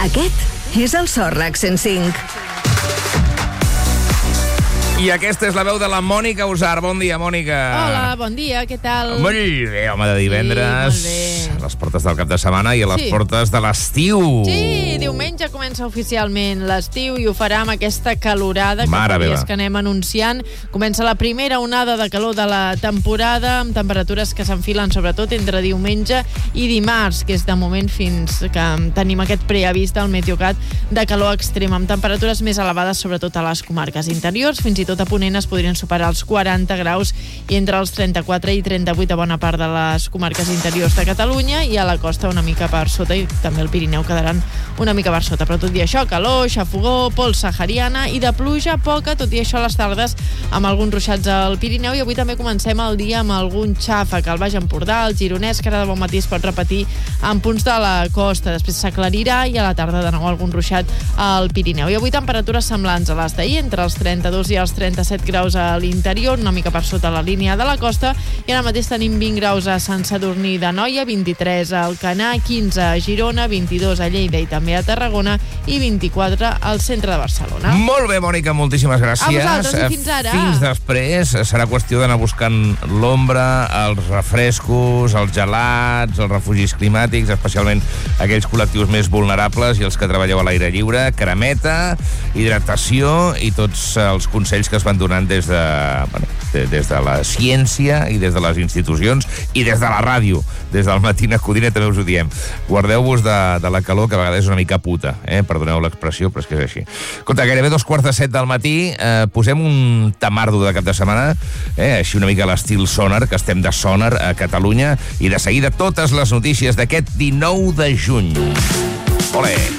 Aquest és el Sòrrex 105. I aquesta és la veu de la Mònica Usar. Bon dia, Mònica. Hola, bon dia, què tal? Molt bé, home, de divendres. Sí, molt bé. A les portes del cap de setmana i a les portes de l'estiu. Sí, diumenge comença oficialment l'estiu i ho farà amb aquesta calorada que fa dies que anem anunciant. Comença la primera onada de calor de la temporada, amb temperatures que s'enfilen sobretot entre diumenge i dimarts, que és de moment fins que tenim aquest preavís del Meteocat de calor extrem, amb temperatures més elevades sobretot a les comarques interiors, fins i tot a Ponent es podrien superar els 40 graus i entre els 34 i 38 a bona part de les comarques interiors de Catalunya, i a la costa una mica per sota, i també el Pirineu quedaran una mica per sota. Però tot i això, calor, xafogó, pols sahariana i de pluja poca, tot i això a les tardes amb alguns ruixats al Pirineu, i avui també comencem el dia amb algun xàfec al Baix Empordà, al Gironès, que ara de bon matí es pot repetir en punts de la costa. Després s'aclarirà i a la tarda de nou algun ruixat al Pirineu. I avui temperatures semblants a les d'ahir, entre els 32 i els 37 graus a l'interior, una mica per sota la línia de la costa, i ara mateix tenim 20 graus a Sant Sadurní d'Anoia, 23 a Alcanar, 15 a Girona, 22 a Lleida i també a Tarragona i 24 al centre de Barcelona. Molt bé, Mònica, moltíssimes gràcies. A vosaltres i fins ara. Fins després. Serà qüestió d'anar buscant l'ombra, els refrescos, els gelats, els refugis climàtics, especialment aquells col·lectius més vulnerables i els que treballeu a l'aire lliure, cremeta, hidratació i tots els consells que es van donant des de la ciència i des de les institucions i des de la ràdio, des del Matina Codina també us ho diem. Guardeu-vos de la calor, que a vegades és una mica puta, perdoneu l'expressió, però és que és així. Escolta, gairebé 2:45 del matí, posem un tamardo de cap de setmana, així una mica a l'estil Sonar, que estem de Sonar a Catalunya, i de seguida totes les notícies d'aquest 19 de juny. Olé!